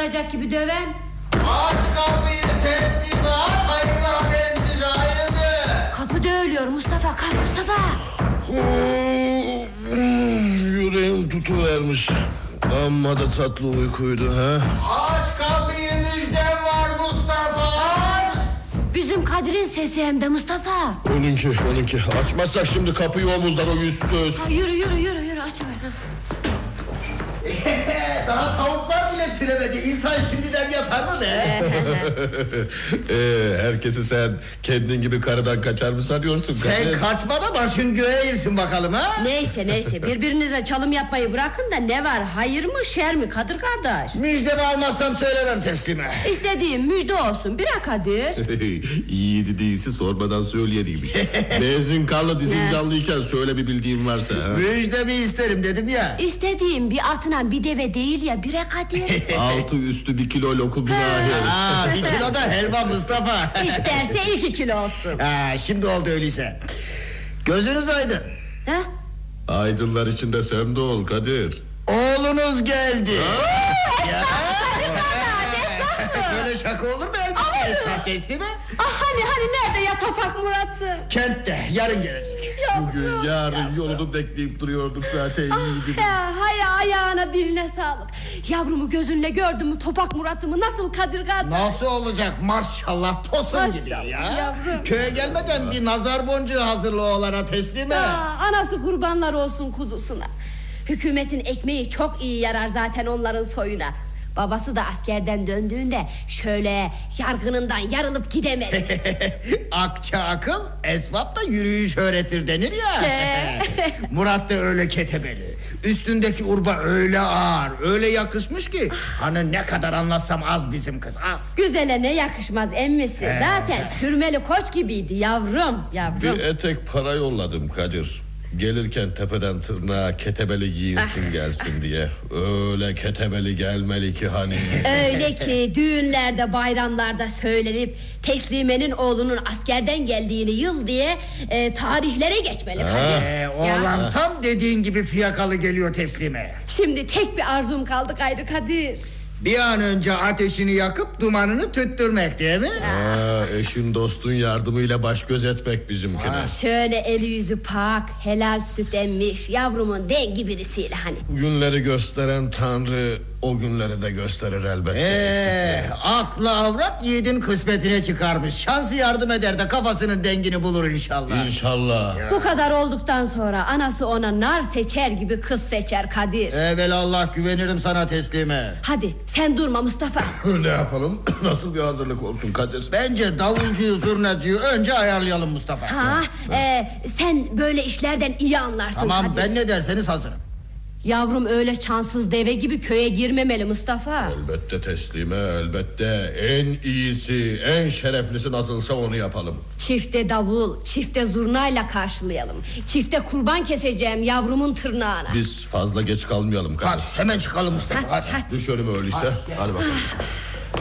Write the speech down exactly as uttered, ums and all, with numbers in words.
vuracak gibi döven. Aç kapıyı teslim aç. Hayırlı haberim size hayırlı. Kapıda ölüyor Mustafa, kalk Mustafa. Yüreğim tutuvermiş. Amma da tatlı uykuydu ha. Aç kapıyı, müjdem var Mustafa, aç. Bizim Kadir'in sesi hem de Mustafa. Onunki onunki. Açmazsak şimdi kapıyı omuzlar o yüzsüz. Ha, yürü yürü yürü yürü açıver. Daha tavuklar bile türemedi. İnsan şimdiden yatar mı be? ee, herkesi sen kendin gibi karıdan kaçar mı sanıyorsun? Sen Kadir? kaçma da başın göğe girsin bakalım ha. Neyse neyse birbirinize çalım yapmayı bırakın da ne var, hayır mı şer mi Kadir kardeş? Müjdemi almazsam söylemem teslime. İstediğim müjde olsun bira Kadir. Yiğidi değilse sormadan söyleyeniymiş. Benzin karlı dizin canlıyken söyle bir bildiğin varsa ha? Müjdemi isterim dedim ya. İstediğim bir atına bir deve değil ya bira Kadir. Altı üstü bir kilo lokum binahi. Aa, bir kilo da helva Mustafa. İsterse iki kilo olsun. Ha, şimdi oldu öyleyse. Gözünüz aydın. Ha? Aydınlar içinde sen de ol Kadir. Oğlunuz geldi. Ya. Kadir kardeş esnaf mı? Böyle şaka olur mu elbette? Esnaf teslime. Ah, hani hani nerede ya Topak Murat'ı? Kentte yarın gelecek. Bugün yarın yolunu bekleyip duruyorduk zaten. Ah ya, hay ayağına diline sağlık. Yavrumu gözünle gördün mü Topak Murat'ımı nasıl Kadir kardeş? Nasıl olacak maşallah tosun Maşallah gibi ya. yavrum. Köye gelmeden bir nazar boncuğu hazırla oğlana teslime. Aa, anası kurbanlar olsun kuzusuna. Hükümetin ekmeği çok iyi yarar zaten onların soyuna. Babası da askerden döndüğünde şöyle yargınından yarılıp gidemedi. Akça akıl esvap da yürüyüş öğretir denir ya. Murat da öyle ketebeli. Üstündeki urba öyle ağır, öyle yakışmış ki hani ne kadar anlatsam az bizim kız, az. Güzele ne yakışmaz emmisi. Zaten sürmeli koç gibiydi yavrum, yavrum. Bir etek para yolladım Kadir. Gelirken tepeden tırnağa ketebeli giyinsin gelsin diye. Öyle ketebeli gelmeli ki hani. Öyle ki düğünlerde bayramlarda söylenip Teslime'nin oğlunun askerden geldiğini yıl diye e, tarihlere geçmeli Kadir. Ee, oğlan tam dediğin gibi fiyakalı geliyor teslime. Şimdi tek bir arzum kaldı gayrı Kadir. Bir an önce ateşini yakıp dumanını tüttürmek değil mi? Aa, eşin dostun yardımıyla baş göz etmek bizimkine. Şöyle eli yüzü pak, helal süt emmiş yavrumun dengi birisiyle hani. Günleri gösteren Tanrı o günleri de gösterir elbette. Ee, aklı avrat yiğidin kısmetine çıkarmış. Şansı yardım eder de kafasının dengini bulur inşallah. İnşallah. Bu kadar olduktan sonra anası ona nar seçer gibi kız seçer Kadir. Evelallah güvenirim sana teslime. Hadi sen durma Mustafa. Ne yapalım? Nasıl bir hazırlık olsun Kadir? Bence davulcuyu zurnacıyı önce ayarlayalım Mustafa. Ha, e, sen böyle işlerden iyi anlarsın Tamam Kadir. ben ne derseniz hazırım. Yavrum öyle çansız deve gibi köye girmemeli Mustafa. Elbette teslime, elbette. En iyisi, en şereflisi nasılsa onu yapalım. Çifte davul, çifte zurnayla karşılayalım. Çifte kurban keseceğim yavrumun tırnağına. Biz fazla geç kalmayalım Kadir. Hadi hemen çıkalım Mustafa. Hadi, Hadi. hadi. Düş önüme öyleyse. Hadi bakalım.